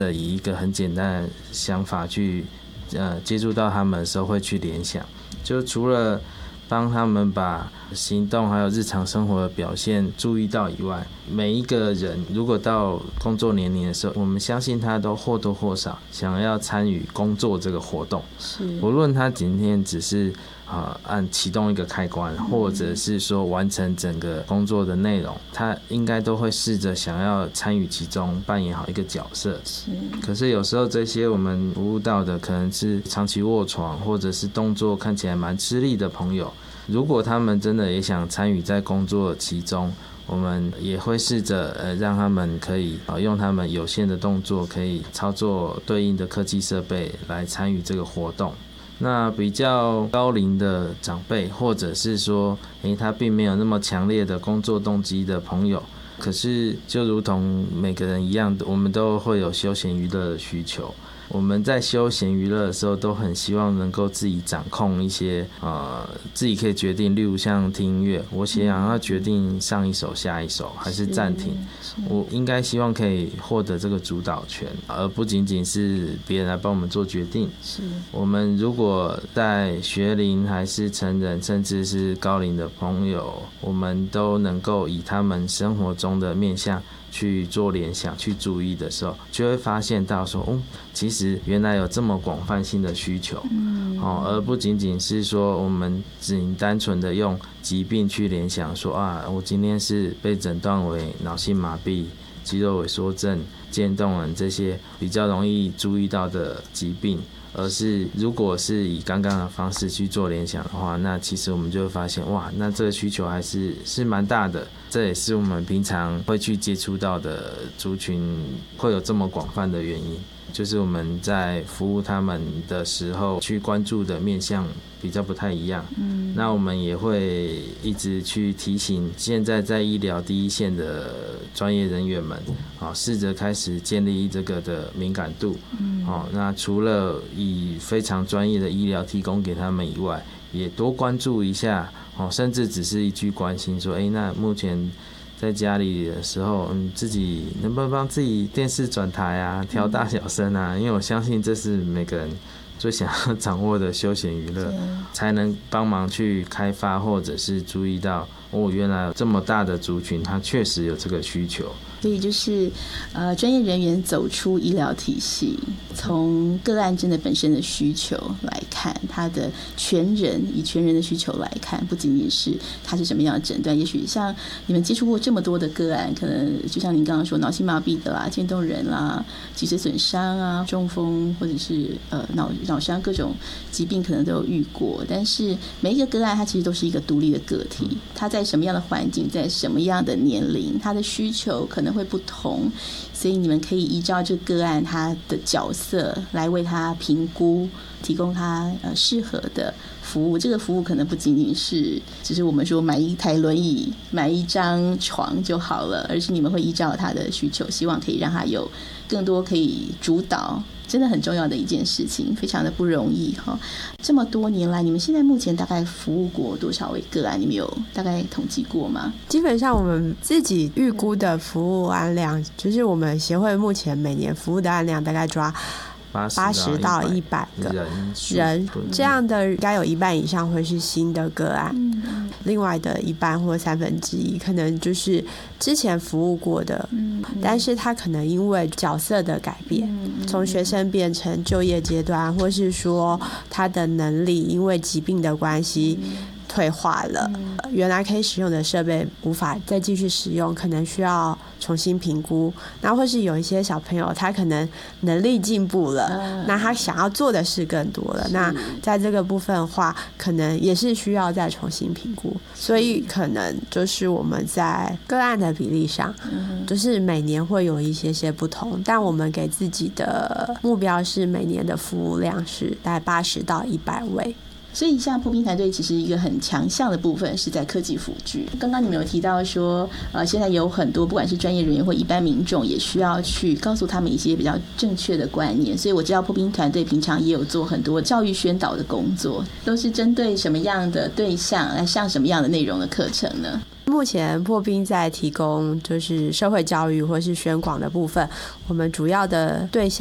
以一个很简单的想法去接触到他们的时候会去联想，就除了帮他们把行动还有日常生活的表现注意到以外，每一个人如果到工作年龄的时候，我们相信他都或多或少想要参与工作这个活动，无论他今天只是按启动一个开关，或者是说完成整个工作的内容，他应该都会试着想要参与其中，扮演好一个角色。可是有时候这些我们服务到的可能是长期卧床，或者是动作看起来蛮吃力的朋友，如果他们真的也想参与在工作其中，我们也会试着让他们可以用他们有限的动作，可以操作对应的科技设备来参与这个活动。那比较高龄的长辈，或者是说他并没有那么强烈的工作动机的朋友，可是就如同每个人一样，我们都会有休闲娱乐的需求。我们在休闲娱乐的时候都很希望能够自己掌控一些自己可以决定，例如像听音乐，我想要决定上一首下一首还是暂停，我应该希望可以获得这个主导权，而不仅仅是别人来帮我们做决定。我们如果在学龄还是成人甚至是高龄的朋友，我们都能够以他们生活中的面向去做联想去注意的时候，就会发现到说其实原来有这么广泛性的需求，而不仅仅是说我们只单纯的用疾病去联想说我今天是被诊断为脑性麻痹、肌肉萎缩症、渐冻人这些比较容易注意到的疾病，而是如果是以刚刚的方式去做联想的话，那其实我们就会发现那这个需求还是蛮大的。这也是我们平常会去接触到的族群会有这么广泛的原因，就是我们在服务他们的时候去关注的面向比较不太一样。那我们也会一直去提醒现在在医疗第一线的专业人员们，试着开始建立这个的敏感度。那除了以非常专业的医疗提供给他们以外，也多关注一下，甚至只是一句关心说那目前在家里的时候自己能不能帮自己电视转台啊，调大小声啊，因为我相信这是每个人最想要掌握的休闲娱乐，才能帮忙去开发或者是注意到原来有这么大的族群他确实有这个需求。 所以就是专业人员走出医疗体系，从个案真的本身的需求来看，他的以全人的需求来看，不仅仅是他是什么样的诊断。也许像你们接触过这么多的个案，可能就像您刚刚说脑性麻痹的啦、渐冻人啦、脊髓损伤啊、中风或者是脑伤各种疾病可能都有遇过，但是每一个个案它其实都是一个独立的个体，他在什么样的环境，在什么样的年龄，他的需求可能会不同，所以你们可以依照这个案他的角色来为他评估，提供他适合的服务。这个服务可能不仅仅是只是我们说买一台轮椅、买一张床就好了，而是你们会依照他的需求，希望可以让他有更多可以主导，真的很重要的一件事情，非常的不容易。这么多年来，你们现在目前大概服务过多少位个案？你们有大概统计过吗？ 基本上我们自己预估的服务案量，就是我们协会目前每年服务的案量大概抓80到100个人，这样的应该有一半以上会是新的个案，另外的一半或1/3可能就是之前服务过的，但是他可能因为角色的改变，从学生变成就业阶段，或是说他的能力因为疾病的关系退化了，原来可以使用的设备无法再继续使用，可能需要重新评估。那或是有一些小朋友他可能能力进步了，那他想要做的事更多了，那在这个部分的话可能也是需要再重新评估。所以可能就是我们在个案的比例上，就是每年会有一些不同，但我们给自己的目标是每年的服务量是大概80到100位。 所以像破冰团队其实一个很强项的部分是在科技辅具。刚刚你们有提到说现在有很多不管是专业人员或一般民众也需要去告诉他们一些比较正确的观念，所以我知道破冰团队平常也有做很多教育宣导的工作，都是针对什么样的对象来上什么样的内容的课程呢？ 目前破冰在提供就是社会教育或是宣广的部分，我们主要的对象